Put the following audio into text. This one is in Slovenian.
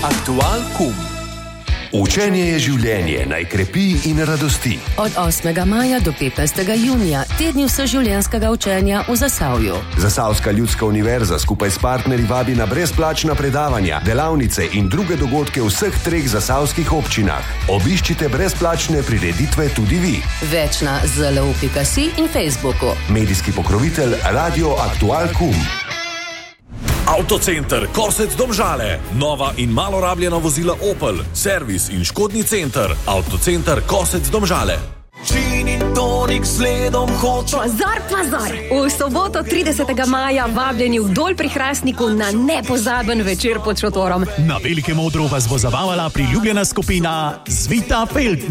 Aktual kum. Učenje je življenje, naj krepi in radosti. Od 8. maja do 15. junija, tedni vseživljenjskega učenja v Zasavju. Zasavska ljudska univerza skupaj s partnerji vabi na brezplačna predavanja, delavnice in druge dogodke v vseh 3 zasavskih občinah. Obiščite brezplačne prireditve tudi vi. Več na zlu.si in Facebooku. Medijski pokrovitelj Radio Aktual kum. Avtocenter Kosec Domžale. Nova in malo rabljena vozila Opel. Servis in škodni center. Avtocenter Kosec Domžale. Gin in tonik sledom hočem. Pozor! V soboto 30. maja vabljeni v Dol pri Hrastniku na nepozaben večer pod šotorom. Na velikem odru vas bo zabavala priljubljena skupina Zvita Feld.